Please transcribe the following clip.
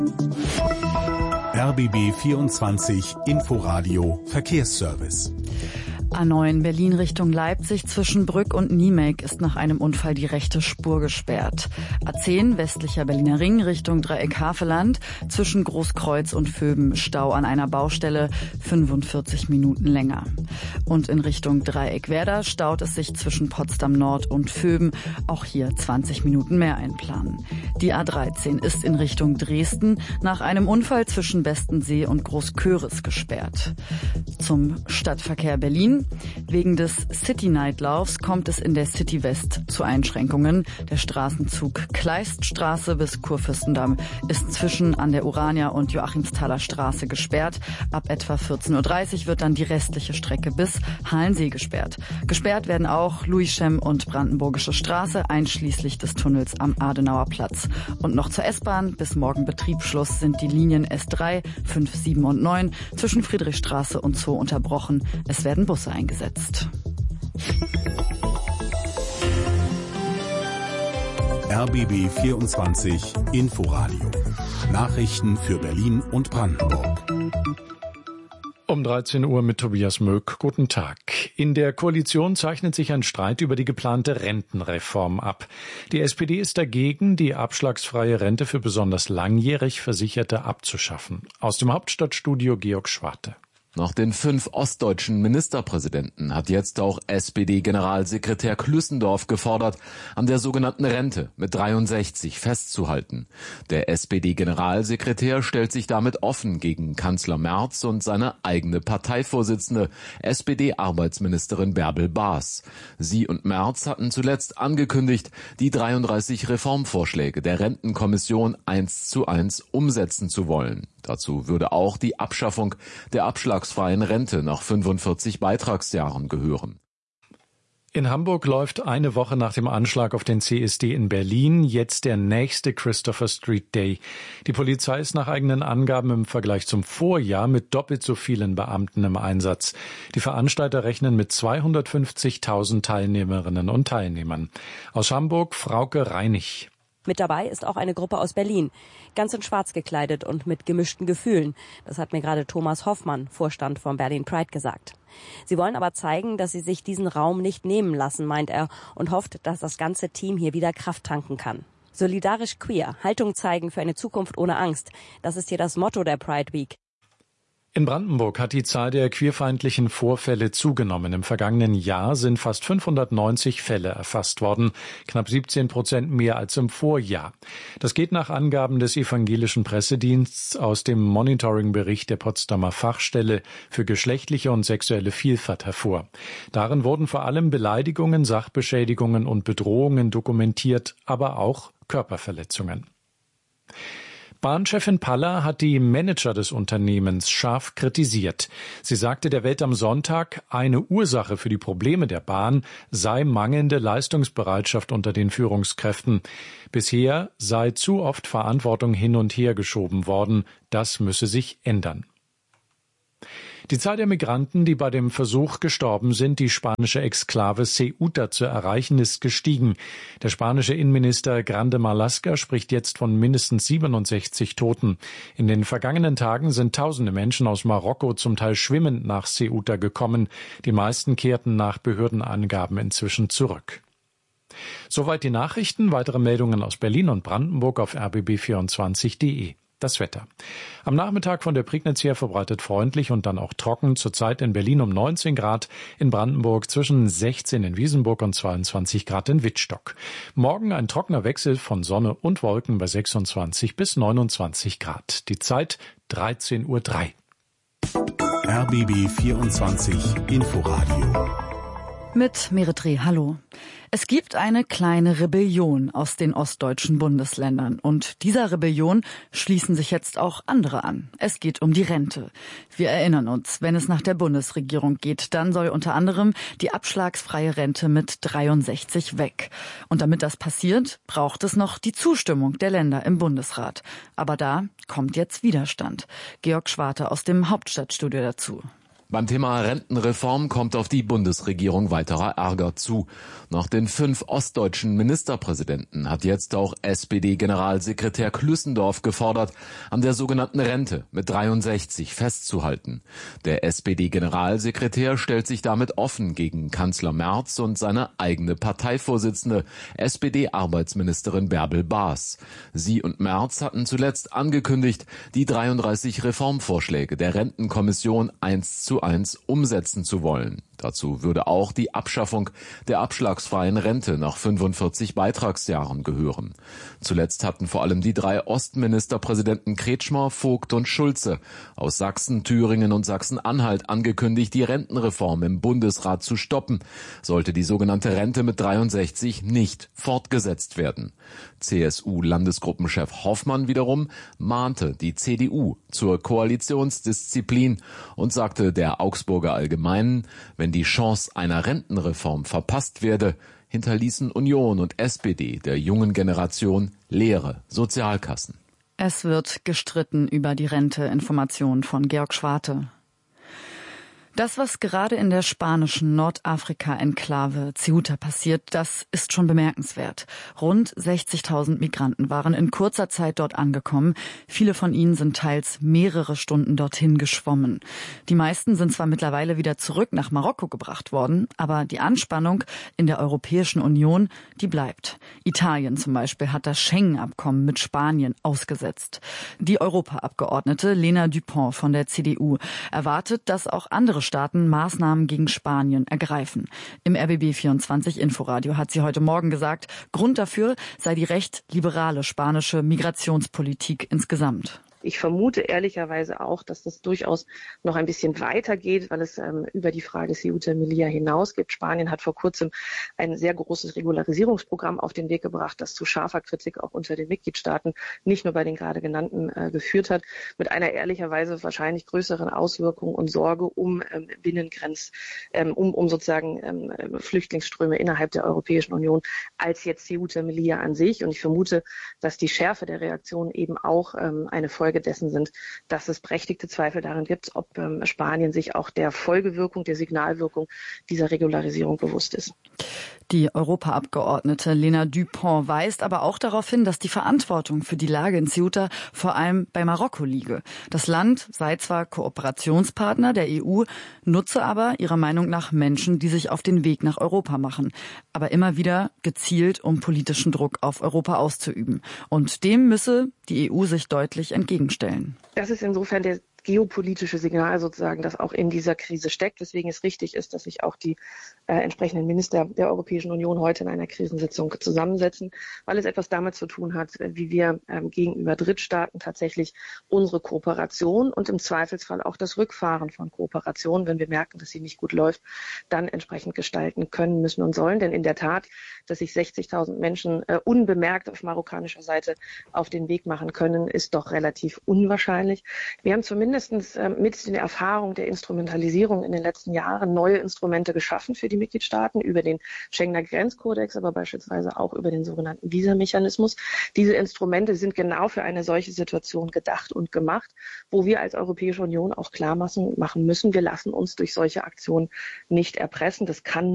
RBB 24 Inforadio Verkehrsservice. A9 Berlin Richtung Leipzig zwischen Brück und Niemek ist nach einem Unfall die rechte Spur gesperrt. A10 westlicher Berliner Ring Richtung Dreieck Havelland zwischen Großkreuz und Vöben Stau an einer Baustelle 45 Minuten länger. Und in Richtung Dreieck Werder staut es sich zwischen Potsdam Nord und Vöben, auch hier 20 Minuten mehr einplanen. Die A13 ist in Richtung Dresden nach einem Unfall zwischen Bestensee und Großköris gesperrt. Zum Stadtverkehr Berlin. Wegen des City-Night-Laufs kommt es in der City West zu Einschränkungen. Der Straßenzug Kleiststraße bis Kurfürstendamm ist zwischen an der Urania und Joachimsthaler Straße gesperrt. Ab etwa 14:30 Uhr wird dann die restliche Strecke bis Halensee gesperrt. Gesperrt werden auch Louis-Schem und Brandenburgische Straße, einschließlich des Tunnels am Adenauer Platz. Und noch zur S-Bahn. Bis morgen Betriebsschluss sind die Linien S3, 5, 7 und 9 zwischen Friedrichstraße und Zoo unterbrochen. Es werden Busse eingesetzt. RBB 24 Inforadio. Nachrichten für Berlin und Brandenburg. Um 13 Uhr mit Tobias Möck. Guten Tag. In der Koalition zeichnet sich ein Streit über die geplante Rentenreform ab. Die SPD ist dagegen, die abschlagsfreie Rente für besonders langjährig Versicherte abzuschaffen. Aus dem Hauptstadtstudio Georg Schwarte. Nach den 5 ostdeutschen Ministerpräsidenten hat jetzt auch SPD-Generalsekretär Klüssendorf gefordert, an der sogenannten Rente mit 63 festzuhalten. Der SPD-Generalsekretär stellt sich damit offen gegen Kanzler Merz und seine eigene Parteivorsitzende, SPD-Arbeitsministerin Bärbel Baas. Sie und Merz hatten zuletzt angekündigt, die 33 Reformvorschläge der Rentenkommission 1:1 umsetzen zu wollen. Dazu würde auch die Abschaffung der abschlagsfreien Rente nach 45 Beitragsjahren gehören. In Hamburg läuft eine Woche nach dem Anschlag auf den CSD in Berlin jetzt der nächste Christopher Street Day. Die Polizei ist nach eigenen Angaben im Vergleich zum Vorjahr mit doppelt so vielen Beamten im Einsatz. Die Veranstalter rechnen mit 250.000 Teilnehmerinnen und Teilnehmern. Aus Hamburg Frauke Reinig. Mit dabei ist auch eine Gruppe aus Berlin, ganz in Schwarz gekleidet und mit gemischten Gefühlen. Das hat mir gerade Thomas Hoffmann, Vorstand vom Berlin Pride, gesagt. Sie wollen aber zeigen, dass sie sich diesen Raum nicht nehmen lassen, meint er, und hofft, dass das ganze Team hier wieder Kraft tanken kann. Solidarisch queer, Haltung zeigen für eine Zukunft ohne Angst. Das ist hier das Motto der Pride Week. In Brandenburg hat die Zahl der queerfeindlichen Vorfälle zugenommen. Im vergangenen Jahr sind fast 590 Fälle erfasst worden, knapp 17% mehr als im Vorjahr. Das geht nach Angaben des evangelischen Pressedienstes aus dem Monitoringbericht der Potsdamer Fachstelle für geschlechtliche und sexuelle Vielfalt hervor. Darin wurden vor allem Beleidigungen, Sachbeschädigungen und Bedrohungen dokumentiert, aber auch Körperverletzungen. Bahnchefin Paller hat die Manager des Unternehmens scharf kritisiert. Sie sagte der Welt am Sonntag, eine Ursache für die Probleme der Bahn sei mangelnde Leistungsbereitschaft unter den Führungskräften. Bisher sei zu oft Verantwortung hin und her geschoben worden. Das müsse sich ändern. Die Zahl der Migranten, die bei dem Versuch gestorben sind, die spanische Exklave Ceuta zu erreichen, ist gestiegen. Der spanische Innenminister Grande Marlaska spricht jetzt von mindestens 67 Toten. In den vergangenen Tagen sind tausende Menschen aus Marokko zum Teil schwimmend nach Ceuta gekommen. Die meisten kehrten nach Behördenangaben inzwischen zurück. Soweit die Nachrichten. Weitere Meldungen aus Berlin und Brandenburg auf rbb24.de. Das Wetter. Am Nachmittag von der Prignitz her verbreitet freundlich und dann auch trocken. Zurzeit in Berlin um 19 Grad, in Brandenburg zwischen 16 in Wiesenburg und 22 Grad in Wittstock. Morgen ein trockener Wechsel von Sonne und Wolken bei 26 bis 29 Grad. Die Zeit 13:03 Uhr. RBB 24 Inforadio. Mit Meretri, hallo. Es gibt eine kleine Rebellion aus den ostdeutschen Bundesländern und dieser Rebellion schließen sich jetzt auch andere an. Es geht um die Rente. Wir erinnern uns, wenn es nach der Bundesregierung geht, dann soll unter anderem die abschlagsfreie Rente mit 63 weg. Und damit das passiert, braucht es noch die Zustimmung der Länder im Bundesrat. Aber da kommt jetzt Widerstand. Georg Schwarte aus dem Hauptstadtstudio dazu. Beim Thema Rentenreform kommt auf die Bundesregierung weiterer Ärger zu. Nach den 5 ostdeutschen Ministerpräsidenten hat jetzt auch SPD-Generalsekretär Klüssendorf gefordert, an der sogenannten Rente mit 63 festzuhalten. Der SPD-Generalsekretär stellt sich damit offen gegen Kanzler Merz und seine eigene Parteivorsitzende, SPD-Arbeitsministerin Bärbel Baas. Sie und Merz hatten zuletzt angekündigt, die 33 Reformvorschläge der Rentenkommission 1:1 umsetzen zu wollen. Dazu würde auch die Abschaffung der abschlagsfreien Rente nach 45 Beitragsjahren gehören. Zuletzt hatten vor allem die 3 Ostministerpräsidenten Kretschmer, Vogt und Schulze aus Sachsen, Thüringen und Sachsen-Anhalt angekündigt, die Rentenreform im Bundesrat zu stoppen, sollte die sogenannte Rente mit 63 nicht fortgesetzt werden. CSU-Landesgruppenchef Hoffmann wiederum mahnte die CDU zur Koalitionsdisziplin und sagte der Augsburger Allgemeinen, wenn die Chance einer Rentenreform verpasst werde, hinterließen Union und SPD der jungen Generation leere Sozialkassen. Es wird gestritten über die Rente. Informationen von Georg Schwarte. Das, was gerade in der spanischen Nordafrika-Enklave Ceuta passiert, das ist schon bemerkenswert. Rund 60.000 Migranten waren in kurzer Zeit dort angekommen. Viele von ihnen sind teils mehrere Stunden dorthin geschwommen. Die meisten sind zwar mittlerweile wieder zurück nach Marokko gebracht worden, aber die Anspannung in der Europäischen Union, die bleibt. Italien zum Beispiel hat das Schengen-Abkommen mit Spanien ausgesetzt. Die Europaabgeordnete Lena Dupont von der CDU erwartet, dass auch andere Staaten Maßnahmen gegen Spanien ergreifen. Im RBB24 Inforadio hat sie heute Morgen gesagt, Grund dafür sei die recht liberale spanische Migrationspolitik insgesamt. Ich vermute ehrlicherweise auch, dass das durchaus noch ein bisschen weitergeht, weil es über die Frage Ceuta Melilla hinausgeht. Spanien hat vor kurzem ein sehr großes Regularisierungsprogramm auf den Weg gebracht, das zu scharfer Kritik auch unter den Mitgliedstaaten, nicht nur bei den gerade genannten, geführt hat, mit einer ehrlicherweise wahrscheinlich größeren Auswirkung und Sorge um um sozusagen Flüchtlingsströme innerhalb der Europäischen Union als jetzt Ceuta Melilla an sich. Und ich vermute, dass die Schärfe der Reaktion eben auch eine Folge dessen sind, dass es berechtigte Zweifel daran gibt, ob Spanien sich auch der Folgewirkung, der Signalwirkung dieser Regularisierung bewusst ist. Die Europaabgeordnete Lena Dupont weist aber auch darauf hin, dass die Verantwortung für die Lage in Ceuta vor allem bei Marokko liege. Das Land sei zwar Kooperationspartner der EU, nutze aber ihrer Meinung nach Menschen, die sich auf den Weg nach Europa machen, aber immer wieder gezielt, um politischen Druck auf Europa auszuüben. Und dem müsse die EU sich deutlich entgegenstellen. Das ist insofern der geopolitische Signal sozusagen, das auch in dieser Krise steckt, weswegen es richtig ist, dass sich auch die entsprechenden Minister der Europäischen Union heute in einer Krisensitzung zusammensetzen, weil es etwas damit zu tun hat, wie wir gegenüber Drittstaaten tatsächlich unsere Kooperation und im Zweifelsfall auch das Rückfahren von Kooperation, wenn wir merken, dass sie nicht gut läuft, dann entsprechend gestalten können, müssen und sollen. Denn in der Tat, dass sich 60.000 Menschen unbemerkt auf marokkanischer Seite auf den Weg machen können, ist doch relativ unwahrscheinlich. Wir haben zumindest mit den Erfahrungen der Instrumentalisierung in den letzten Jahren neue Instrumente geschaffen für die Mitgliedstaaten über den Schengener Grenzkodex, aber beispielsweise auch über den sogenannten Visamechanismus. Diese Instrumente sind genau für eine solche Situation gedacht und gemacht, wo wir als Europäische Union auch klar machen müssen, wir lassen uns durch solche Aktionen nicht erpressen. Das kann